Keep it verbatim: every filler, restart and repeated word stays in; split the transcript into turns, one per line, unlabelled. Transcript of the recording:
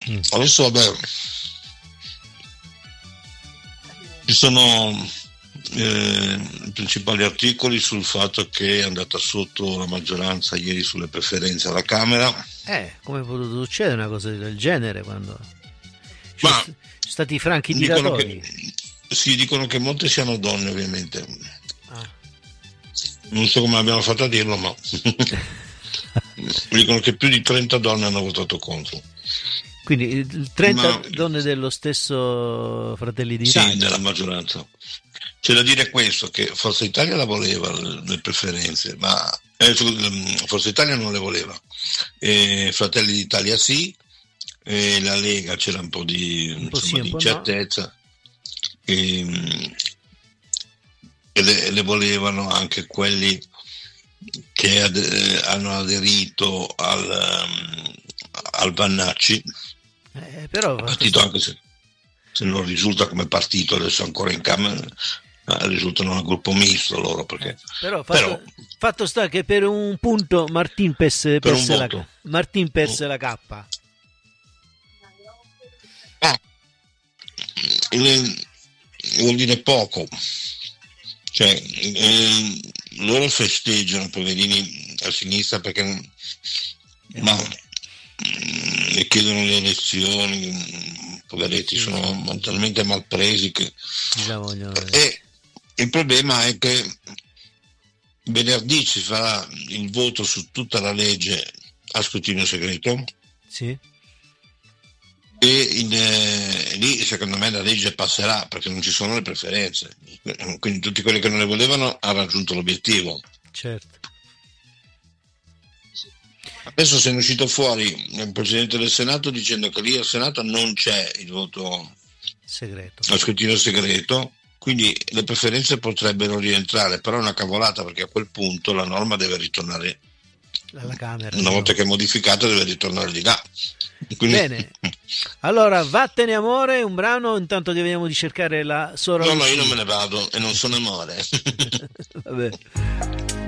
Mm. Adesso vabbè, ci sono eh, i principali articoli sul fatto che è andata sotto la maggioranza ieri sulle preferenze alla Camera.
Eh, come è potuto succedere una cosa del genere quando ci
Ma
sono stati i franchi
dicono
tiratori?
che, sì, dicono che molte siano donne, ovviamente.
Ah.
Non so come abbiamo fatto a dirlo, ma dicono che più di trenta donne hanno votato contro.
Quindi trenta
Ma,
donne dello stesso Fratelli d'Italia?
sì, della maggioranza. C'è da dire questo, che Forza Italia la voleva le preferenze, ma eh, Forza Italia non le voleva, e Fratelli d'Italia sì, e la Lega c'era un po' di,
un po'
insomma,
sì,
di
un po'
incertezza, no. e, e, le, e le volevano anche quelli che ad, hanno aderito al, um, al Vannacci,
eh, però
partito, anche se, se non risulta come partito adesso ancora in Camera, risultano un gruppo misto loro, perché
eh, però, fatto,
però
fatto sta che per un punto Martin perse, perse la,
voto.
Martin perse la K.
Ah, vuol dire poco, cioè eh, loro festeggiano, poverini a sinistra, perché eh. ma ne chiedono le elezioni, poveretti, sì, sono sì, talmente mal presi che e il problema è che venerdì ci farà il voto su tutta la legge a scrutinio segreto,
sì,
e in, eh, lì secondo me la legge passerà, perché non ci sono le preferenze, quindi tutti quelli che non le volevano hanno raggiunto l'obiettivo.
Certo.
Adesso se ne è uscito fuori il Presidente del Senato dicendo che lì al Senato non c'è il voto
segreto,
a scrutinio segreto, quindi le preferenze potrebbero rientrare, però è una cavolata, perché a quel punto la norma deve ritornare
alla Camera,
una volta che è modificata deve ritornare di là. Quindi...
Bene, allora Vattene amore, un brano intanto che vediamo di cercare la Sora.
No, no, io non me ne vado e non sono amore.
Vabbè.